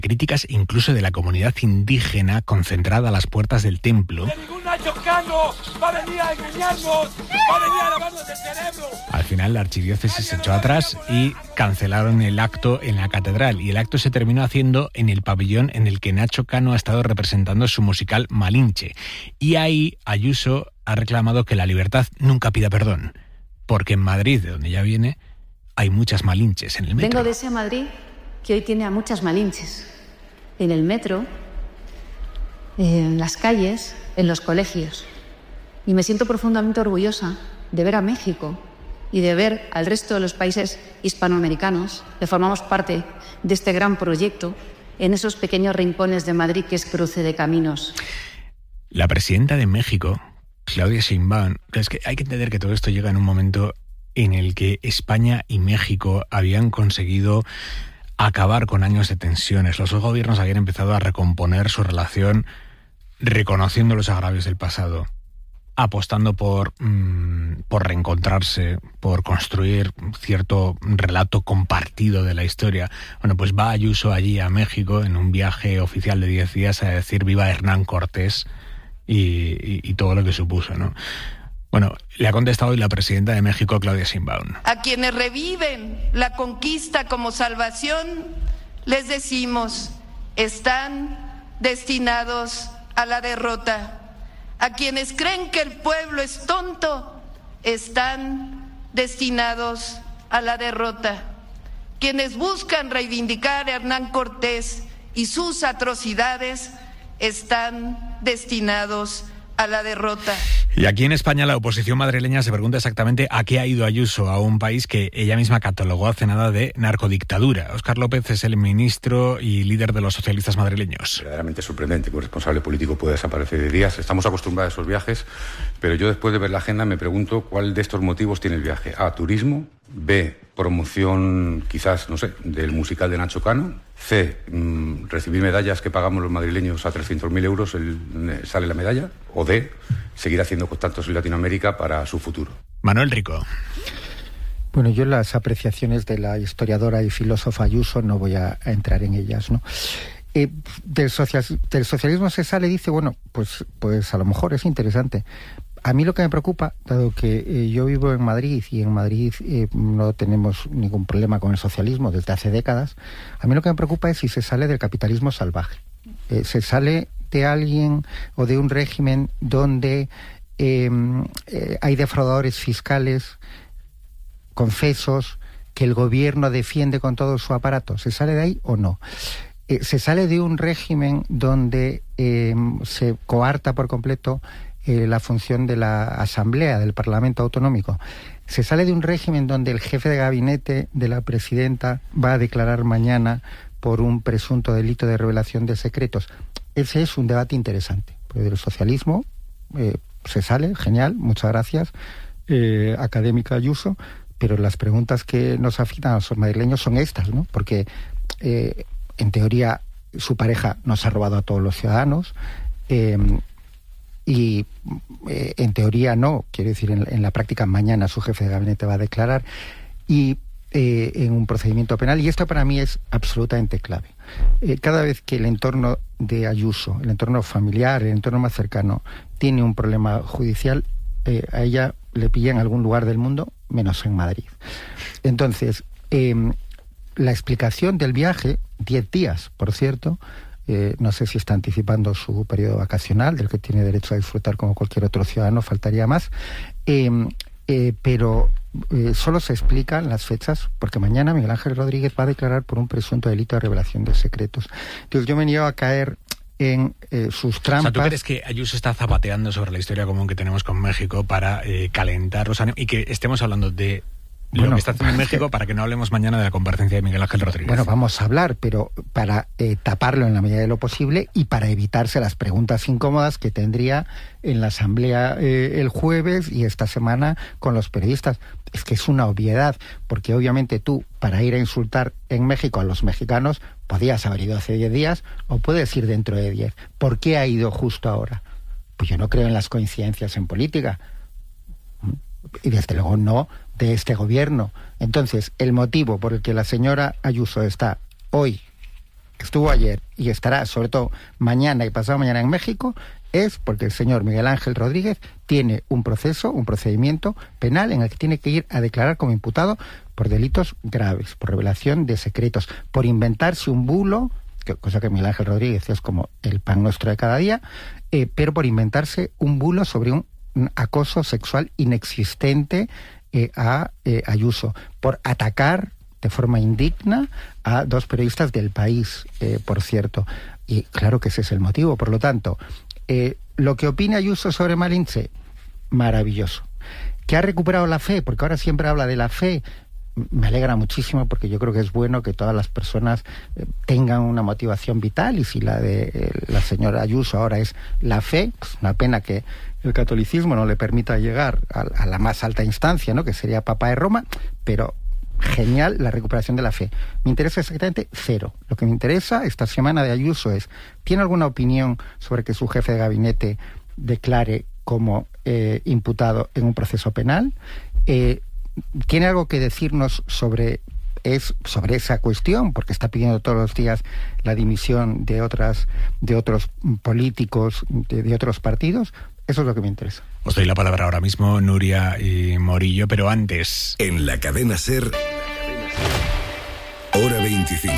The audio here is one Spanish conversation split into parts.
críticas incluso de la comunidad indígena concentrada a las puertas del templo. ¡Ningún Nacho Cano va a venir a engañarnos! ¡Va a venir a lavarnos el cerebro! Al final la archidiócesis se echó atrás y cancelaron el acto en la catedral. Y el acto se terminó haciendo en el pabellón en el que Nacho Cano ha estado representando su musical Malinche. Y ahí Ayuso ha reclamado que la libertad nunca pida perdón. Porque en Madrid, de donde ella viene, hay muchas Malinches en el metro. Vengo de ese Madrid que hoy tiene a muchas Malinches. En el metro, en las calles, en los colegios. Y me siento profundamente orgullosa de ver a México y de ver al resto de los países hispanoamericanos que formamos parte de este gran proyecto en esos pequeños rincones de Madrid que es cruce de caminos. La presidenta de México, Claudia Sheinbaum, es que hay que entender que todo esto llega en un momento en el que España y México habían conseguido acabar con años de tensiones. Los dos gobiernos habían empezado a recomponer su relación reconociendo los agravios del pasado, apostando por reencontrarse, por construir cierto relato compartido de la historia. Bueno, pues va Ayuso allí a México en un viaje oficial de 10 días a decir viva Hernán Cortés y todo lo que supuso, ¿no? Bueno, le ha contestado hoy la presidenta de México, Claudia Sheinbaum. A quienes reviven la conquista como salvación, les decimos, están destinados a la derrota. A quienes creen que el pueblo es tonto, están destinados a la derrota. Quienes buscan reivindicar a Hernán Cortés y sus atrocidades, están destinados a la derrota. Y aquí en España la oposición madrileña se pregunta exactamente a qué ha ido Ayuso, a un país que ella misma catalogó hace nada de narcodictadura. Óscar López es el ministro y líder de los socialistas madrileños. Verdaderamente sorprendente que un responsable político pueda desaparecer de días. Estamos acostumbrados a esos viajes, pero yo después de ver la agenda me pregunto cuál de estos motivos tiene el viaje. A, turismo. B, promoción quizás, no sé, del musical de Nacho Cano. C, recibir medallas que pagamos los madrileños a 300.000 euros, sale la medalla. O D, seguir haciendo contactos en Latinoamérica para su futuro. Manuel Rico. Bueno, yo las apreciaciones de la historiadora y filósofa Ayuso no voy a entrar en ellas, ¿no? Del socialismo se sale y dice, bueno, pues a lo mejor es interesante. A mí lo que me preocupa, dado que yo vivo en Madrid y en Madrid no tenemos ningún problema con el socialismo desde hace décadas, a mí lo que me preocupa es si se sale del capitalismo salvaje. Se sale de alguien o de un régimen donde hay defraudadores fiscales confesos que el gobierno defiende con todo su aparato. ¿Se sale de ahí o no? Se sale de un régimen donde se coarta por completo la función de la Asamblea, del Parlamento Autonómico. Se sale de un régimen donde el jefe de gabinete de la presidenta va a declarar mañana por un presunto delito de revelación de secretos. Ese es un debate interesante. Porque del socialismo se sale, genial, muchas gracias, académica Ayuso, pero las preguntas que nos afectan a los madrileños son estas, ¿no? Porque en teoría su pareja nos ha robado a todos los ciudadanos, y en teoría no, quiero decir, en la práctica mañana su jefe de gabinete va a declarar, y en un procedimiento penal, y esto para mí es absolutamente clave. Cada vez que el entorno de Ayuso, el entorno familiar, el entorno más cercano, tiene un problema judicial, a ella le pilla en algún lugar del mundo, menos en Madrid. Entonces, la explicación del viaje, 10 días, por cierto, no sé si está anticipando su periodo vacacional, del que tiene derecho a disfrutar como cualquier otro ciudadano, faltaría más, pero solo se explican las fechas, porque mañana Miguel Ángel Rodríguez va a declarar por un presunto delito de revelación de secretos. Entonces yo me niego a caer en sus trampas. O sea, ¿tú crees que Ayuso está zapateando sobre la historia común que tenemos con México para calentar los ánimos y que estemos hablando de lo que está haciendo en México para que no hablemos mañana de la comparecencia de Miguel Ángel Rodríguez? Bueno, vamos a hablar, pero para taparlo en la medida de lo posible y para evitarse las preguntas incómodas que tendría en la Asamblea el jueves y esta semana con los periodistas. Es que es una obviedad, porque obviamente tú, para ir a insultar en México a los mexicanos, podías haber ido hace 10 días o puedes ir dentro de 10. ¿Por qué ha ido justo ahora? Pues yo no creo en las coincidencias en política. Y desde luego no de este gobierno. Entonces, el motivo por el que la señora Ayuso está hoy estuvo ayer y estará sobre todo mañana y pasado mañana en México, es porque el señor Miguel Ángel Rodríguez tiene un procedimiento penal en el que tiene que ir a declarar como imputado por delitos graves, por revelación de secretos, por inventarse un bulo, cosa que Miguel Ángel Rodríguez es como el pan nuestro de cada día, pero por inventarse un bulo sobre un acoso sexual inexistente a Ayuso, por atacar de forma indigna a 2 periodistas del País, por cierto. Y claro que ese es el motivo. Por lo tanto, lo que opina Ayuso sobre Malinche, maravilloso. Que ha recuperado la fe, porque ahora siempre habla de la fe, me alegra muchísimo, porque yo creo que es bueno que todas las personas tengan una motivación vital, y si la de la señora Ayuso ahora es la fe, pues una pena que el catolicismo no le permita llegar a la más alta instancia, ¿no?, que sería Papa de Roma, pero genial la recuperación de la fe. Me interesa exactamente 0. Lo que me interesa esta semana de Ayuso es, ¿tiene alguna opinión sobre que su jefe de gabinete declare como imputado en un proceso penal? ¿Tiene algo que decirnos sobre esa cuestión? Porque está pidiendo todos los días la dimisión de otros políticos de otros partidos. Eso es lo que me interesa. Os doy la palabra ahora mismo, Nuria y Morillo, pero antes... En la cadena SER, hora 25.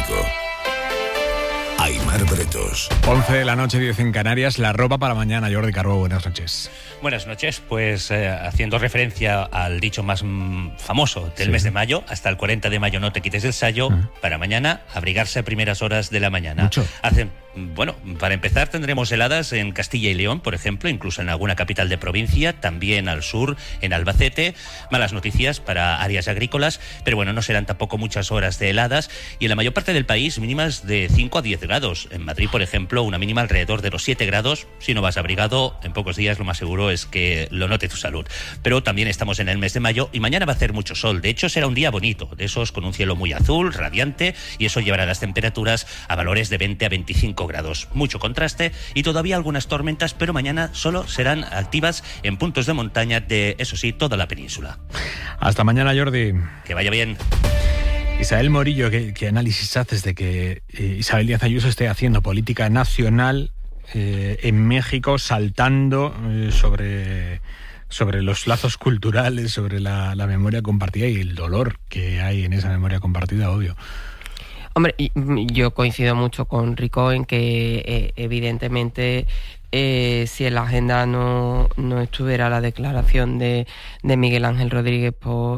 Aimar Bretos. 11 de la noche, 10 en Canarias. La ropa para mañana. Jordi Carbó, buenas noches. Buenas noches. Pues haciendo referencia al dicho más famoso del mes de mayo, hasta el 40 de mayo no te quites el sayo, para mañana abrigarse a primeras horas de la mañana. Mucho. Bueno, para empezar tendremos heladas en Castilla y León, por ejemplo, incluso en alguna capital de provincia, también al sur, en Albacete. Malas noticias para áreas agrícolas, pero bueno, no serán tampoco muchas horas de heladas, y en la mayor parte del país mínimas de 5 a 10 grados. En Madrid, por ejemplo, una mínima alrededor de los 7 grados. Si no vas abrigado, en pocos días lo más seguro es que lo note tu salud. Pero también estamos en el mes de mayo y mañana va a hacer mucho sol. De hecho, será un día bonito, de esos con un cielo muy azul, radiante, y eso llevará las temperaturas a valores de 20 a 25 grados. Mucho contraste y todavía algunas tormentas, pero mañana solo serán activas en puntos de montaña de, eso sí, toda la península. Hasta mañana, Jordi. Que vaya bien. Isabel Morillo, ¿qué análisis haces de que Isabel Díaz Ayuso esté haciendo política nacional en México, saltando sobre los lazos culturales, sobre la memoria compartida y el dolor que hay en esa memoria compartida, obvio? Hombre, yo coincido mucho con Rico en que evidentemente si en la agenda no estuviera la declaración de Miguel Ángel Rodríguez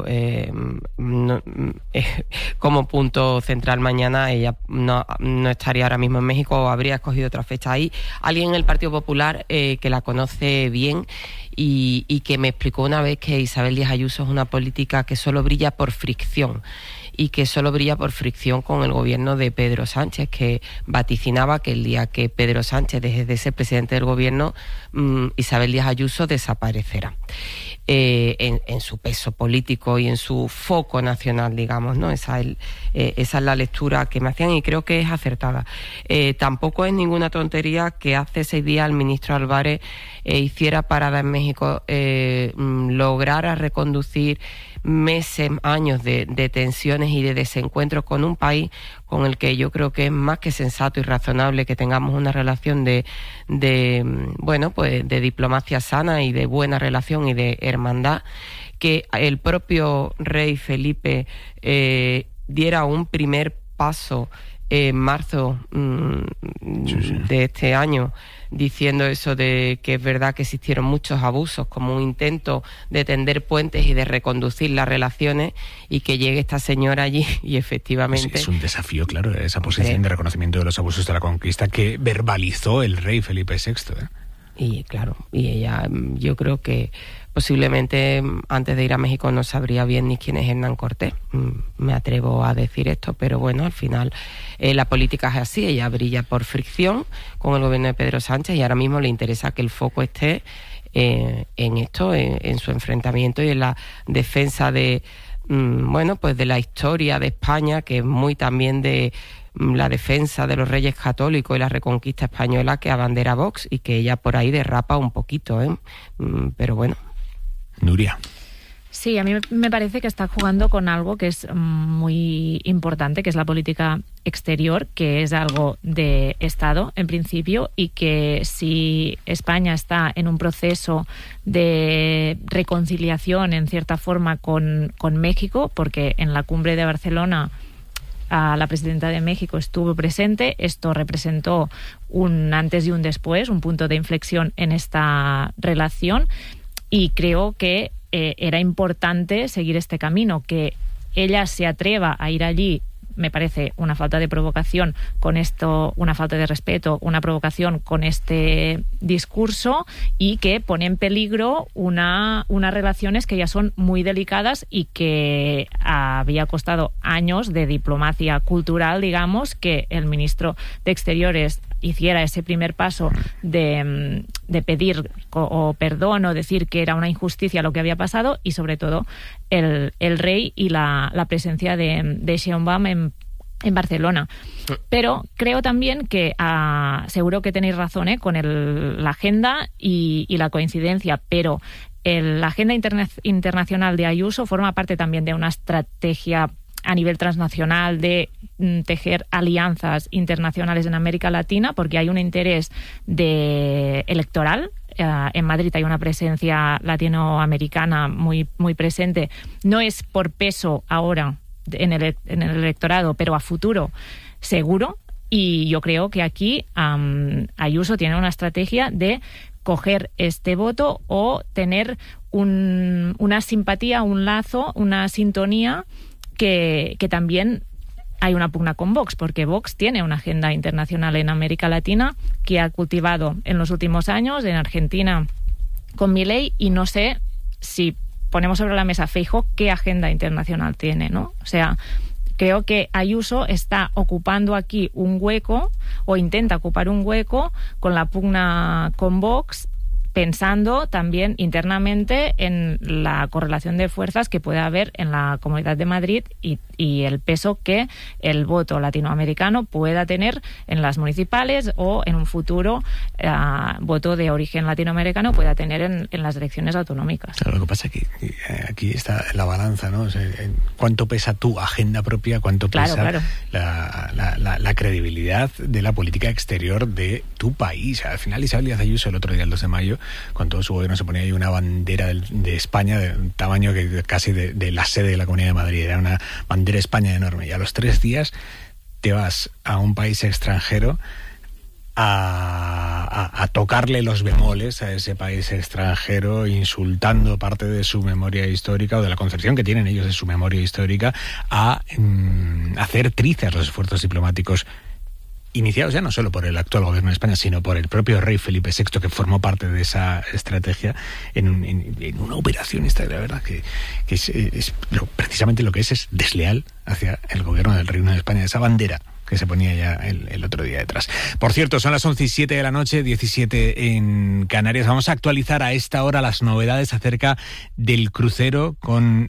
como punto central mañana, ella no estaría ahora mismo en México, o habría escogido otra fecha. Hay alguien en el Partido Popular que la conoce bien y que me explicó una vez que Isabel Díaz Ayuso es una política que solo brilla por fricción, y que solo brilla por fricción con el gobierno de Pedro Sánchez, que vaticinaba que el día que Pedro Sánchez deje de ser presidente del gobierno, Isabel Díaz Ayuso desaparecerá en su peso político y en su foco nacional, digamos, ¿no? Esa es la lectura que me hacían y creo que es acertada. Tampoco es ninguna tontería que hace 6 días el ministro Álvarez hiciera parada en México, lograra reconducir meses, años de tensiones y de desencuentros con un país con el que yo creo que es más que sensato y razonable que tengamos una relación de diplomacia sana y de buena relación y de hermandad, que el propio rey Felipe diera un primer paso en marzo de este año, diciendo eso de que es verdad que existieron muchos abusos, como un intento de tender puentes y de reconducir las relaciones, y que llegue esta señora allí y efectivamente... Es un desafío, claro, esa posición de reconocimiento de los abusos de la conquista que verbalizó el rey Felipe VI. Y claro, y ella, yo creo que posiblemente antes de ir a México no sabría bien ni quién es Hernán Cortés. Me atrevo a decir esto, pero bueno, al final la política es así, ella brilla por fricción con el gobierno de Pedro Sánchez y ahora mismo le interesa que el foco esté en esto, en su enfrentamiento y en la defensa de la historia de España, que es muy también de la defensa de los reyes católicos y la reconquista española, que abandera Vox, y que ella por ahí derrapa un poquito, pero bueno. Nuria. Sí, a mí me parece que está jugando con algo que es muy importante, que es la política exterior, que es algo de Estado en principio, y que si España está en un proceso de reconciliación en cierta forma con México, porque en la cumbre de Barcelona la presidenta de México estuvo presente, esto representó un antes y un después, un punto de inflexión en esta relación, y creo que era importante seguir este camino. Que ella se atreva a ir allí me parece una falta de provocación con esto, una falta de respeto, una provocación con este discurso, y que pone en peligro unas relaciones que ya son muy delicadas y que había costado años de diplomacia cultural, digamos, que el ministro de Exteriores hiciera ese primer paso de pedir perdón o decir que era una injusticia lo que había pasado, y sobre todo el rey y la presencia de Sheinbaum en Barcelona. Pero creo también que seguro que tenéis razón con la agenda y la coincidencia, pero la agenda internacional de Ayuso forma parte también de una estrategia a nivel transnacional de tejer alianzas internacionales en América Latina, porque hay un interés electoral. En Madrid hay una presencia latinoamericana muy, muy presente. No es por peso ahora en el electorado, pero a futuro seguro. Y yo creo que aquí Ayuso tiene una estrategia de coger este voto o tener una simpatía, un lazo, una sintonía que también hay una pugna con Vox, porque Vox tiene una agenda internacional en América Latina que ha cultivado en los últimos años, en Argentina con Milei, y no sé si ponemos sobre la mesa Feijóo qué agenda internacional tiene, ¿no? O sea, creo que Ayuso está ocupando aquí un hueco, o intenta ocupar un hueco con la pugna con Vox, pensando también internamente en la correlación de fuerzas que puede haber en la Comunidad de Madrid y el peso que el voto latinoamericano pueda tener en las municipales, o en un futuro voto de origen latinoamericano pueda tener en las elecciones autonómicas. Claro, lo que pasa es que aquí está la balanza, ¿no? O sea, ¿cuánto pesa tu agenda propia? ¿Cuánto pesa la credibilidad de la política exterior de tu país? Al final, Isabel Díaz Ayuso, el otro día, el 2 de mayo, con todo su gobierno, se ponía ahí una bandera de España de un tamaño que casi de la sede de la Comunidad de Madrid. Era una bandera de España enorme. Y a los 3 días te vas a un país extranjero a tocarle los bemoles a ese país extranjero, insultando parte de su memoria histórica, o de la concepción que tienen ellos de su memoria histórica, a hacer trizas los esfuerzos diplomáticos iniciados ya no solo por el actual gobierno de España, sino por el propio rey Felipe VI, que formó parte de esa estrategia en una operación esta, la verdad, que es precisamente lo que es desleal hacia el gobierno del Reino de España, esa bandera que se ponía ya el otro día detrás. Por cierto, son las 11:07 de la noche, 17 en Canarias. Vamos a actualizar a esta hora las novedades acerca del crucero con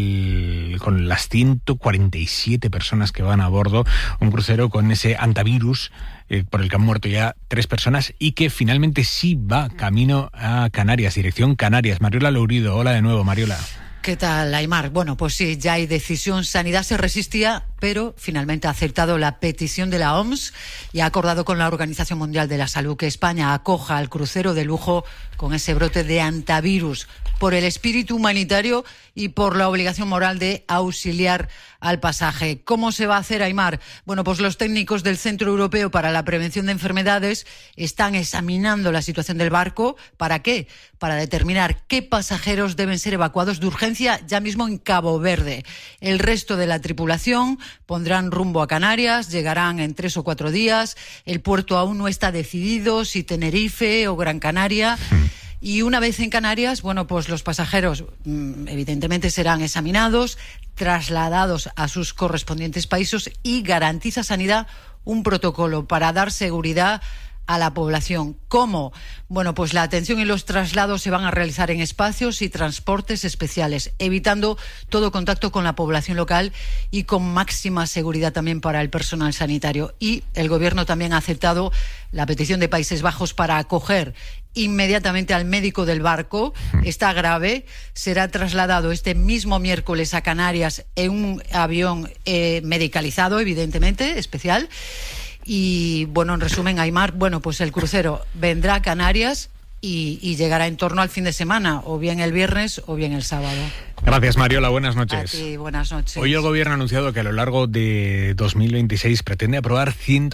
las 147 personas que van a bordo. Un crucero con ese antivirus por el que han muerto ya 3 personas, y que finalmente sí va camino a Canarias, dirección Canarias. Mariola Lourido, hola de nuevo, Mariola. ¿Qué tal, Aimar? Bueno, pues sí, ya hay decisión. Sanidad se resistía, pero finalmente ha aceptado la petición de la OMS y ha acordado con la Organización Mundial de la Salud que España acoja al crucero de lujo con ese brote de antivirus, por el espíritu humanitario y por la obligación moral de auxiliar al pasaje. ¿Cómo se va a hacer, Aimar? Bueno, pues los técnicos del Centro Europeo para la Prevención de Enfermedades están examinando la situación del barco. ¿Para qué? Para determinar qué pasajeros deben ser evacuados de urgencia ya mismo en Cabo Verde. El resto de la tripulación pondrán rumbo a Canarias, llegarán en 3 o 4 días. El puerto aún no está decidido, si Tenerife o Gran Canaria. Y una vez en Canarias, bueno, pues los pasajeros evidentemente serán examinados, trasladados a sus correspondientes países, y garantiza Sanidad un protocolo para dar seguridad a la población. ¿Cómo? Bueno, pues la atención y los traslados se van a realizar en espacios y transportes especiales, evitando todo contacto con la población local y con máxima seguridad también para el personal sanitario. Y el Gobierno también ha aceptado la petición de Países Bajos para acoger inmediatamente al médico del barco, está grave, será trasladado este mismo miércoles a Canarias en un avión medicalizado, evidentemente, especial. Y bueno, en resumen, Aimar, bueno, pues el crucero vendrá a Canarias y llegará en torno al fin de semana, o bien el viernes o bien el sábado. Gracias, Mariola. Buenas noches. A ti, buenas noches. Hoy el Gobierno ha anunciado que a lo largo de 2026 pretende aprobar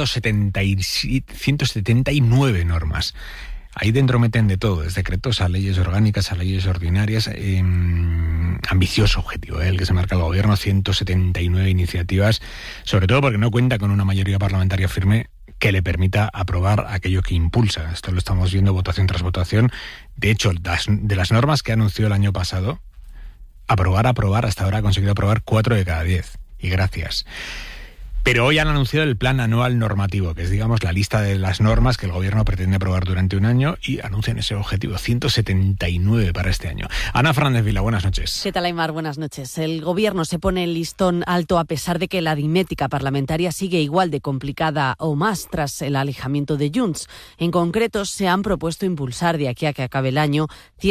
179 normas. Ahí dentro meten de todo, desde decretos a leyes orgánicas, a leyes ordinarias. Ambicioso objetivo, el que se marca el Gobierno, 179 iniciativas, sobre todo porque no cuenta con una mayoría parlamentaria firme que le permita aprobar aquello que impulsa. Esto lo estamos viendo votación tras votación. De hecho, de las normas que anunció el año pasado, aprobar, hasta ahora ha conseguido aprobar 4 de cada 10. Y gracias. Pero hoy han anunciado el plan anual normativo, que es, digamos, la lista de las normas que el Gobierno pretende aprobar durante un año, y anuncian ese objetivo, 179 para este año. Ana Fernández Vila, buenas noches. ¿Qué tal, Aimar? Buenas noches. El Gobierno se pone el listón alto a pesar de que la aritmética parlamentaria sigue igual de complicada o más tras el alejamiento de Junts. En concreto, se han propuesto impulsar de aquí a que acabe el año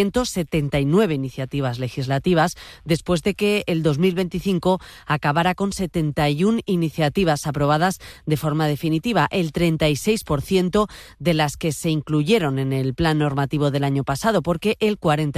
179 iniciativas legislativas, después de que el 2025 acabara con 71 iniciativas aprobadas de forma definitiva, el 36% de las que se incluyeron en el plan normativo del año pasado, porque el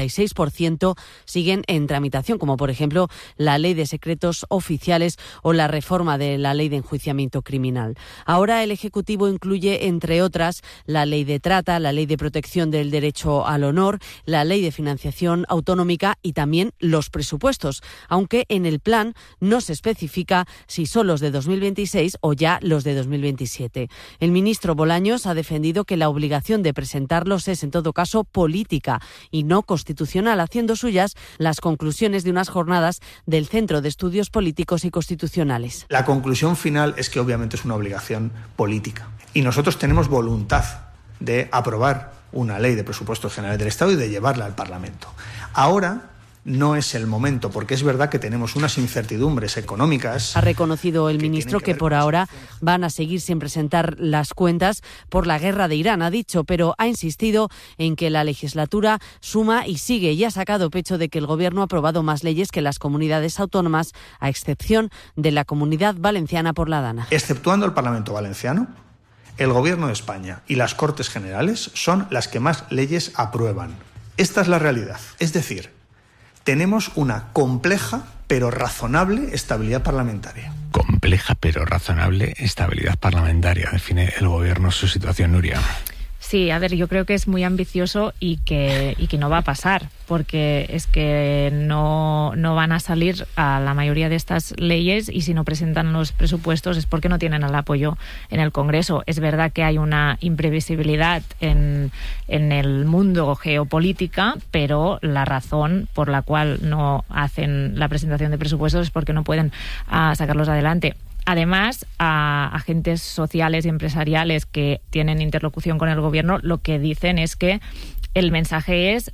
46% siguen en tramitación, como por ejemplo la Ley de Secretos Oficiales o la reforma de la Ley de Enjuiciamiento Criminal. Ahora el Ejecutivo incluye, entre otras, la Ley de Trata, la Ley de Protección del Derecho al Honor, la Ley de Financiación Autonómica y también los presupuestos, aunque en el plan no se especifica si son los de 2026 o ya los de 2027. El ministro Bolaños ha defendido que la obligación de presentarlos es en todo caso política y no constitucional, haciendo suyas las conclusiones de unas jornadas del Centro de Estudios Políticos y Constitucionales. La conclusión final es que obviamente es una obligación política y nosotros tenemos voluntad de aprobar una ley de presupuestos generales del Estado y de llevarla al Parlamento. Ahora no es el momento, porque es verdad que tenemos unas incertidumbres económicas. Ha reconocido el ministro que por ahora van a seguir sin presentar las cuentas por la guerra de Irán, ha dicho, pero ha insistido en que la legislatura suma y sigue, y ha sacado pecho de que el Gobierno ha aprobado más leyes que las comunidades autónomas, a excepción de la Comunidad Valenciana por la Dana. Exceptuando el Parlamento Valenciano, el Gobierno de España y las Cortes Generales son las que más leyes aprueban. Esta es la realidad. Es decir, tenemos una compleja pero razonable estabilidad parlamentaria. Compleja pero razonable estabilidad parlamentaria. Define el Gobierno su situación, Nuria. Sí, a ver, yo creo que es muy ambicioso y que no va a pasar, porque es que no van a salir a la mayoría de estas leyes, y si no presentan los presupuestos es porque no tienen el apoyo en el Congreso. Es verdad que hay una imprevisibilidad en el mundo geopolítica, pero la razón por la cual no hacen la presentación de presupuestos es porque no pueden sacarlos adelante. Además, a agentes sociales y empresariales que tienen interlocución con el Gobierno, lo que dicen es que el mensaje es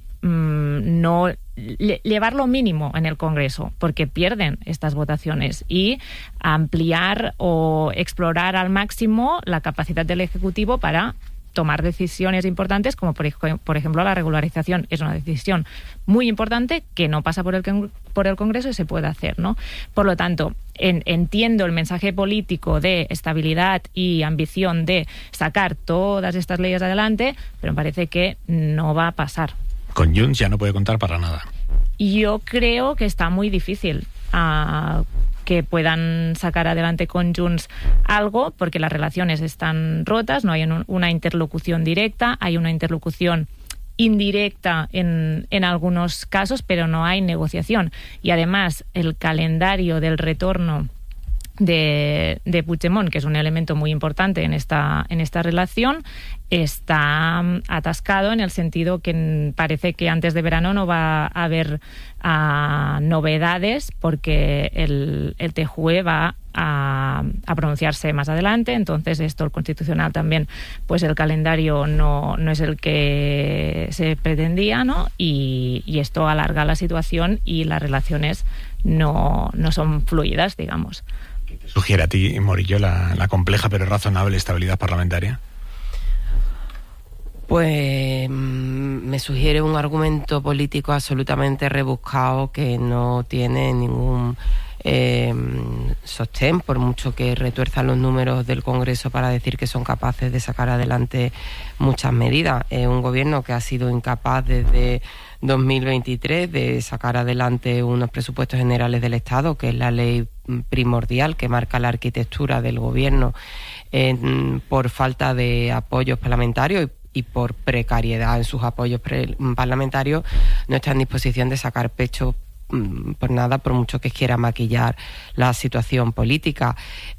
no llevar lo mínimo en el Congreso, porque pierden estas votaciones, y ampliar o explorar al máximo la capacidad del Ejecutivo para tomar decisiones importantes, como por ejemplo la regularización. Es una decisión muy importante que no pasa por el Congreso y se puede hacer, ¿no? Por lo tanto, entiendo el mensaje político de estabilidad y ambición de sacar todas estas leyes adelante, pero me parece que no va a pasar. Con Junts ya no puede contar para nada. Yo creo que está muy difícil que puedan sacar adelante con Junts algo, porque las relaciones están rotas, no hay una interlocución directa, hay una interlocución indirecta en algunos casos, pero no hay negociación. Y además el calendario del retorno de Puigdemont, que es un elemento muy importante en esta relación, está atascado, en el sentido que parece que antes de verano no va a haber novedades, porque el TJUE va a pronunciarse más adelante. Entonces esto, el Constitucional también, pues el calendario no es el que se pretendía, ¿no? Y esto alarga la situación y las relaciones no son fluidas, digamos. ¿Qué te sugiere a ti, Morillo, la compleja pero razonable estabilidad parlamentaria? Pues me sugiere un argumento político absolutamente rebuscado que no tiene ningún sostén, por mucho que retuerzan los números del Congreso para decir que son capaces de sacar adelante muchas medidas. Es un gobierno que ha sido incapaz desde 2023 de sacar adelante unos presupuestos generales del Estado, que es la ley primordial que marca la arquitectura del gobierno, por falta de apoyos parlamentarios y por precariedad en sus apoyos parlamentarios. No está en disposición de sacar pecho por nada, por mucho que quiera maquillar la situación política.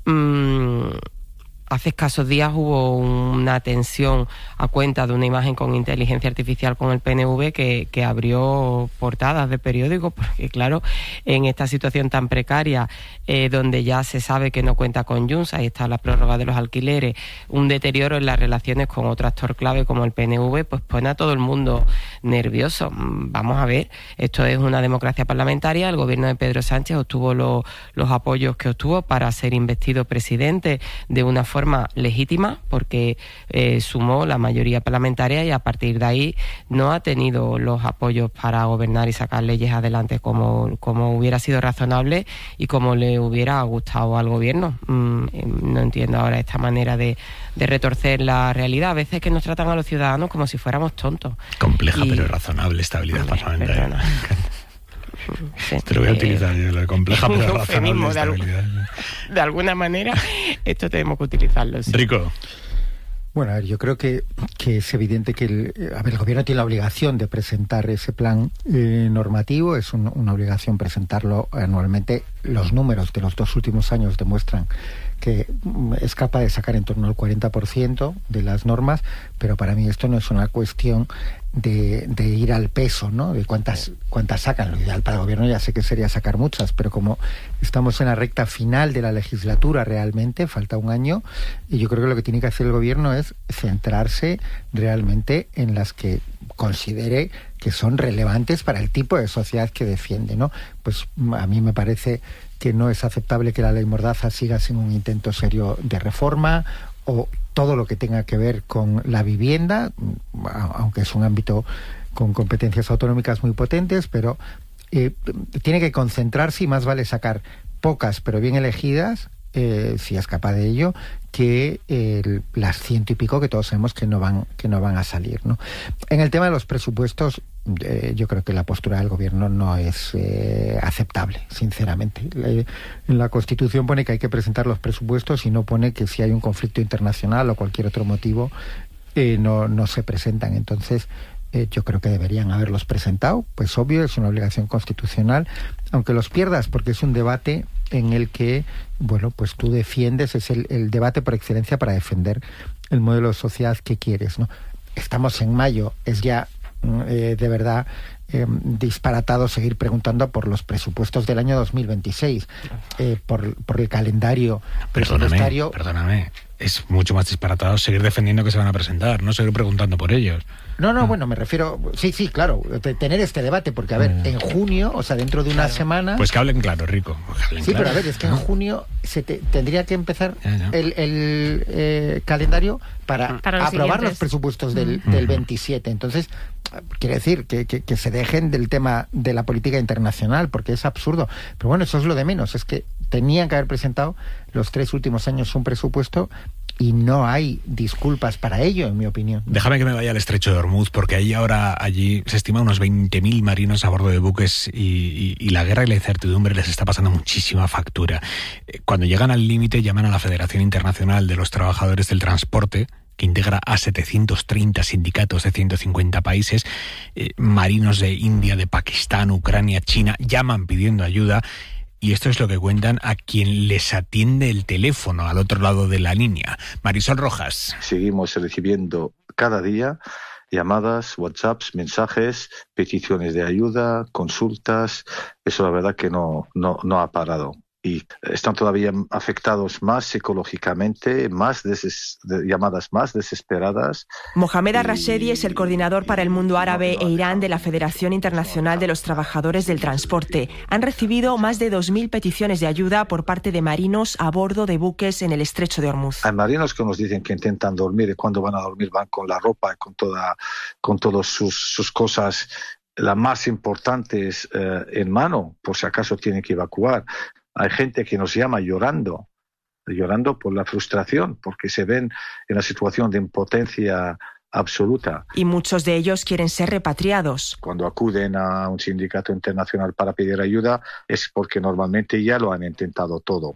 Hace escasos días hubo una tensión a cuenta de una imagen con inteligencia artificial con el PNV que abrió portadas de periódicos, porque claro, en esta situación tan precaria, donde ya se sabe que no cuenta con Junts, ahí está la prórroga de los alquileres, un deterioro en las relaciones con otro actor clave como el PNV, pues pone a todo el mundo nervioso. Vamos a ver, esto es una democracia parlamentaria, el gobierno de Pedro Sánchez obtuvo los apoyos que obtuvo para ser investido presidente de una forma legítima, porque sumó la mayoría parlamentaria y a partir de ahí no ha tenido los apoyos para gobernar y sacar leyes adelante como hubiera sido razonable y como le hubiera gustado al gobierno. No entiendo ahora esta manera de retorcer la realidad. A veces que nos tratan a los ciudadanos como si fuéramos tontos. Compleja pero razonable estabilidad parlamentaria. Sí, te lo voy a utilizar yo, lo compleja pero razonable estabilidad. De alguna manera esto tenemos que utilizarlo. Sí. Rico. Bueno, a ver, yo creo que es evidente que el gobierno tiene la obligación de presentar ese plan normativo, es una obligación presentarlo anualmente. Los números de los 2 últimos años demuestran que es capaz de sacar en torno al 40% de las normas, pero para mí esto no es una cuestión de ir al peso, ¿no? De cuántas sacan. Lo ideal para el gobierno ya sé que sería sacar muchas, pero como estamos en la recta final de la legislatura realmente, falta un año, y yo creo que lo que tiene que hacer el gobierno es centrarse realmente en las que considere que son relevantes para el tipo de sociedad que defiende, ¿no? Pues a mí me parece que no es aceptable que la ley Mordaza siga sin un intento serio de reforma, o todo lo que tenga que ver con la vivienda, aunque es un ámbito con competencias autonómicas muy potentes, pero tiene que concentrarse y más vale sacar pocas pero bien elegidas, si es capaz de ello, que las 100 y pico que todos sabemos que no van a salir, ¿no? En el tema de los presupuestos, yo creo que la postura del gobierno no es aceptable, sinceramente. En la Constitución pone que hay que presentar los presupuestos y no pone que si hay un conflicto internacional o cualquier otro motivo no se presentan. Entonces yo creo que deberían haberlos presentado, pues obvio, es una obligación constitucional, aunque los pierdas, porque es un debate en el que, bueno, pues tú defiendes, es el debate por excelencia para defender el modelo de sociedad que quieres, ¿no? Estamos en mayo, es ya de verdad disparatado seguir preguntando por los presupuestos del año 2026, por el calendario presupuestario. Perdóname, es mucho más disparatado seguir defendiendo que se van a presentar, no seguir preguntando por ellos. No, bueno, me refiero, sí, claro, tener este debate, porque a ver, en junio, o sea, dentro de una semana... Pues que hablen claro, Rico. Sí, pero a ver, es que en junio tendría que empezar el calendario para aprobar siguientes. Los presupuestos del 27. Entonces, quiere decir que se dejen del tema de la política internacional, porque es absurdo. Pero bueno, eso es lo de menos, es que tenían que haber presentado los 3 últimos años un presupuesto y no hay disculpas para ello, en mi opinión. Déjame que me vaya al Estrecho de Hormuz, porque allí se estima unos 20.000 marinos a bordo de buques y la guerra y la incertidumbre les está pasando muchísima factura. Cuando llegan al límite llaman a la Federación Internacional de los Trabajadores del Transporte, que integra a 730 sindicatos de 150 países, marinos de India, de Pakistán, Ucrania, China, llaman pidiendo ayuda. Y esto es lo que cuentan a quien les atiende el teléfono al otro lado de la línea. Marisol Rojas. Seguimos recibiendo cada día llamadas, WhatsApps, mensajes, peticiones de ayuda, consultas. Eso la verdad que no ha parado. y están todavía afectados más psicológicamente, llamadas más desesperadas. Mohamed Al-Rashedi es el coordinador para el mundo árabe e Irán de la Federación Internacional de los Trabajadores del Transporte. Han recibido más de 2.000 peticiones de ayuda por parte de marinos a bordo de buques en el estrecho de Hormuz. Hay marinos que nos dicen que intentan dormir y cuando van a dormir van con la ropa y con todas sus cosas, las más importantes, en mano, por si acaso tienen que evacuar. Hay gente que nos llama llorando por la frustración, porque se ven en la situación de impotencia absoluta. Y muchos de ellos quieren ser repatriados. Cuando acuden a un sindicato internacional para pedir ayuda es porque normalmente ya lo han intentado todo.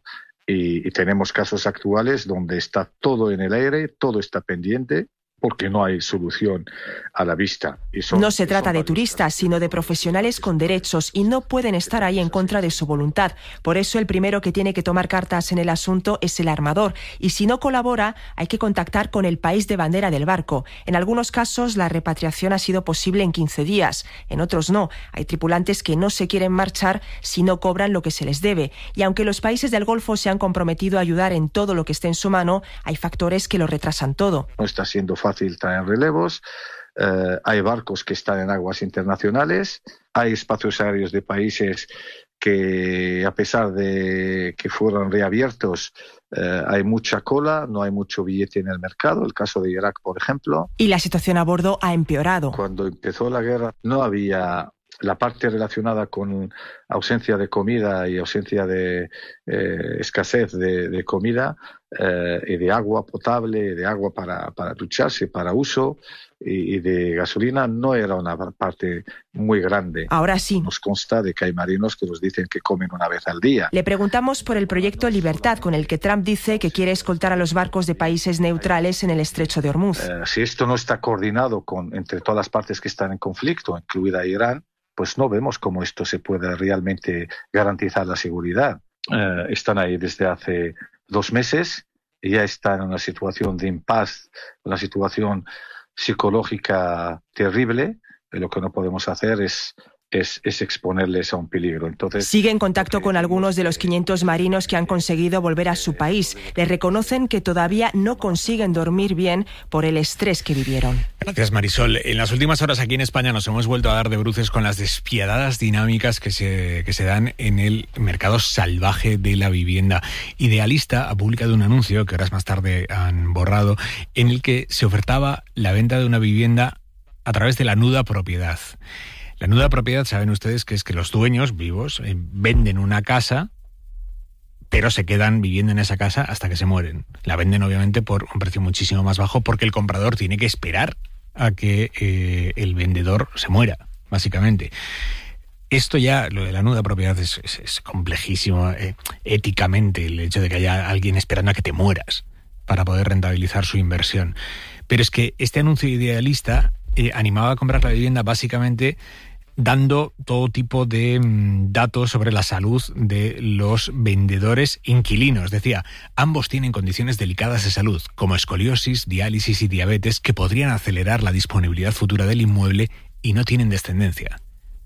Y tenemos casos actuales donde está todo en el aire, todo está pendiente, porque no hay solución a la vista. No se trata de turistas, sino de profesionales con derechos y no pueden estar ahí en contra de su voluntad. Por eso el primero que tiene que tomar cartas en el asunto es el armador y si no colabora hay que contactar con el país de bandera del barco. En algunos casos la repatriación ha sido posible en 15 días, en otros no. Hay tripulantes que no se quieren marchar si no cobran lo que se les debe. Y aunque los países del Golfo se han comprometido a ayudar en todo lo que esté en su mano, hay factores que lo retrasan todo. No está siendo fácil traer relevos, hay barcos que están en aguas internacionales, hay espacios aéreos de países que, a pesar de que fueron reabiertos, hay mucha cola, no hay mucho billete en el mercado, el caso de Irak, por ejemplo. Y la situación a bordo ha empeorado. Cuando empezó la guerra no había la parte relacionada con ausencia de comida y ausencia de escasez de comida y de agua potable, de agua para ducharse, para uso y de gasolina, no era una parte muy grande. Ahora sí. Nos consta de que hay marinos que nos dicen que comen una vez al día. Le preguntamos por el proyecto Libertad, con el que Trump dice que quiere escoltar a los barcos de países neutrales en el estrecho de Hormuz. Si esto no está coordinado entre todas las partes que están en conflicto, incluida Irán, pues no vemos cómo esto se puede realmente garantizar la seguridad. Están ahí desde hace 2 meses y ya están en una situación de impasse, una situación psicológica terrible. Y lo que no podemos hacer es exponerles a un peligro. Entonces, sigue en contacto con algunos de los 500 marinos que han conseguido volver a su país. Les reconocen que todavía no consiguen dormir bien por el estrés que vivieron. Gracias, Marisol. En las últimas horas aquí en España nos hemos vuelto a dar de bruces con las despiadadas dinámicas que se dan en el mercado salvaje de la vivienda. Idealista ha publicado un anuncio, que horas más tarde han borrado, en el que se ofertaba la venta de una vivienda a través de la nuda propiedad. La nuda propiedad, saben ustedes que es que los dueños vivos venden una casa, pero se quedan viviendo en esa casa hasta que se mueren. La venden obviamente por un precio muchísimo más bajo porque el comprador tiene que esperar a que el vendedor se muera, básicamente. Esto ya, lo de la nuda propiedad es complejísimo éticamente, el hecho de que haya alguien esperando a que te mueras para poder rentabilizar su inversión. Pero es que este anuncio idealista animaba a comprar la vivienda básicamente dando todo tipo de datos sobre la salud de los vendedores inquilinos. Decía, ambos tienen condiciones delicadas de salud, como escoliosis, diálisis y diabetes, que podrían acelerar la disponibilidad futura del inmueble y no tienen descendencia.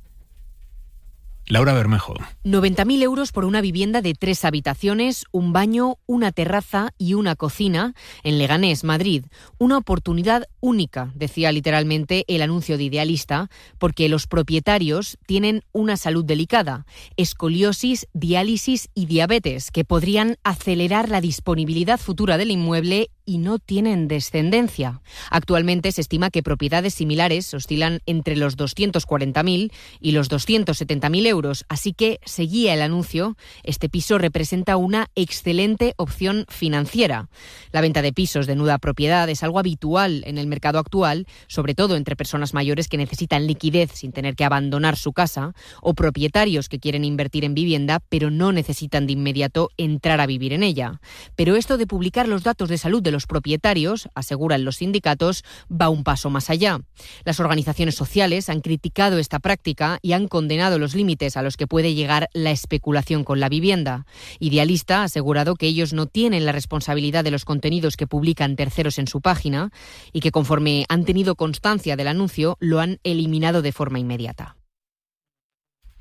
Laura Bermejo. 90.000 euros por una vivienda de 3 habitaciones, un baño, una terraza y una cocina en Leganés, Madrid. Una oportunidad única, decía literalmente el anuncio de Idealista, porque los propietarios tienen una salud delicada, escoliosis, diálisis y diabetes, que podrían acelerar la disponibilidad futura del inmueble y no tienen descendencia. Actualmente se estima que propiedades similares oscilan entre los 240.000 y los 270.000 euros, así que, seguía el anuncio, este piso representa una excelente opción financiera. La venta de pisos de nuda propiedad es algo habitual en el mercado actual, sobre todo entre personas mayores que necesitan liquidez sin tener que abandonar su casa, o propietarios que quieren invertir en vivienda pero no necesitan de inmediato entrar a vivir en ella. Pero esto de publicar los datos de salud de los propietarios, aseguran los sindicatos, va un paso más allá. Las organizaciones sociales han criticado esta práctica y han condenado los límites a los que puede llegar la especulación con la vivienda. Idealista ha asegurado que ellos no tienen la responsabilidad de los contenidos que publican terceros en su página y que conforme han tenido constancia del anuncio, lo han eliminado de forma inmediata.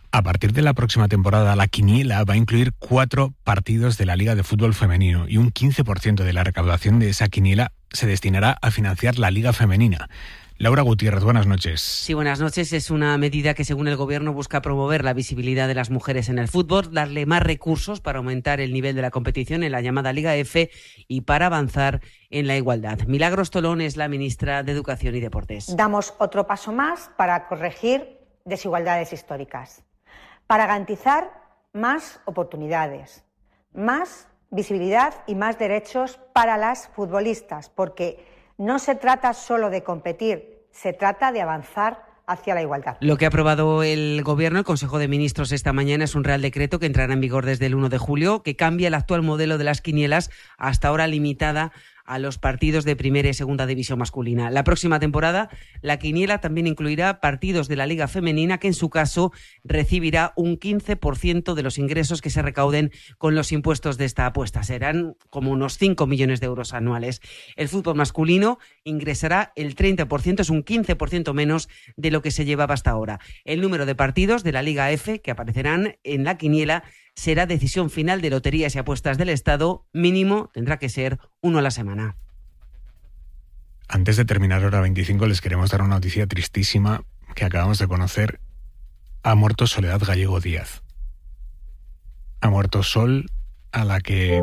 A partir de la próxima temporada, la quiniela va a incluir 4 partidos de la Liga de Fútbol Femenino y un 15% de la recaudación de esa quiniela se destinará a financiar la Liga Femenina. Laura Gutiérrez, buenas noches. Sí, buenas noches. Es una medida que, según el Gobierno, busca promover la visibilidad de las mujeres en el fútbol, darle más recursos para aumentar el nivel de la competición en la llamada Liga F y para avanzar en la igualdad. Milagros Tolón es la ministra de Educación y Deportes. Damos otro paso más para corregir desigualdades históricas, para garantizar más oportunidades, más visibilidad y más derechos para las futbolistas, porque no se trata solo de competir, se trata de avanzar hacia la igualdad. Lo que ha aprobado el Gobierno, el Consejo de Ministros esta mañana, es un Real Decreto que entrará en vigor desde el 1 de julio, que cambia el actual modelo de las quinielas, hasta ahora limitada a los partidos de primera y segunda división masculina. La próxima temporada, la quiniela también incluirá partidos de la Liga Femenina, que en su caso recibirá un 15% de los ingresos que se recauden con los impuestos de esta apuesta. Serán como unos 5 millones de euros anuales. El fútbol masculino ingresará el 30%, es un 15% menos de lo que se llevaba hasta ahora. El número de partidos de la Liga F que aparecerán en la quiniela será decisión final de Loterías y Apuestas del Estado. Mínimo tendrá que ser 1 a la semana. Antes de terminar hora 25 les queremos dar una noticia tristísima que acabamos de conocer. Ha muerto Soledad Gallego Díaz. Ha muerto Sol, a la que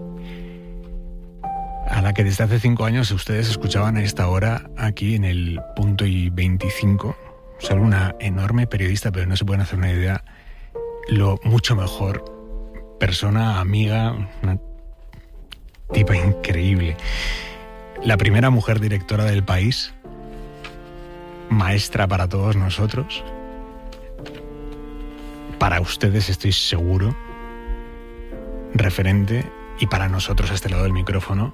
desde hace 5 años ustedes escuchaban a esta hora aquí en el Punto y 25. Sol, una enorme periodista, pero no se pueden hacer una idea lo mucho mejor persona, amiga, una tipa increíble. La primera mujer directora del país, maestra para todos nosotros, para ustedes estoy seguro, referente, y para nosotros a este lado del micrófono.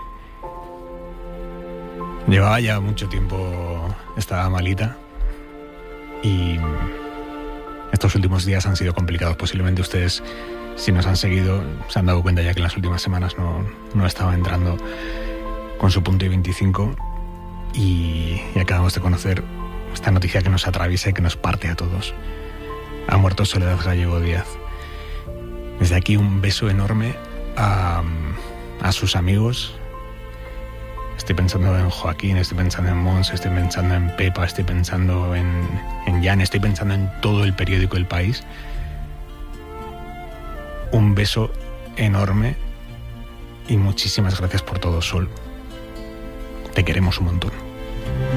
Llevaba ya mucho tiempo, estaba malita, y estos últimos días han sido complicados. Posiblemente ustedes, si nos han seguido, se han dado cuenta ya que en las últimas semanas no estaba entrando con su Punto y 25, y acabamos de conocer esta noticia que nos atraviesa y que nos parte a todos. Ha muerto Soledad Gallego Díaz. Desde aquí un beso enorme a sus amigos. Estoy pensando en Joaquín, estoy pensando en Mons, estoy pensando en Pepa, estoy pensando en Jan, estoy pensando en todo el periódico El País. Un beso enorme y muchísimas gracias por todo, Sol. Te queremos un montón.